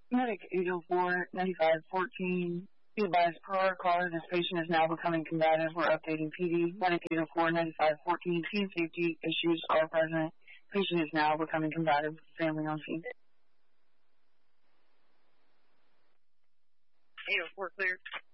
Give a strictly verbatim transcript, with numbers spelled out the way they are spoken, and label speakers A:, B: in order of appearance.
A: Medic eight oh four, ninety-five fourteen. Be advised per our caller, this patient is now becoming combative. We're updating P D. Medic eight oh four, ninety-five fourteen. Scene safety issues are present. Patient is now becoming combative. Family on scene.
B: eight oh four cleared.